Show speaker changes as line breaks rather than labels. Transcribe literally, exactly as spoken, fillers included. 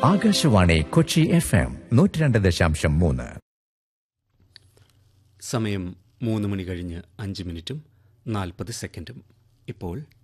Akashvani Kochi F M നൂറ്റി രണ്ട് ദശാംശം മൂന്ന്.
സമയം മൂന്ന് മണി കഴിഞ്ഞ് അഞ്ച് മിനിറ്റും നാൽപ്പത് സെക്കൻഡും. ഇപ്പോൾ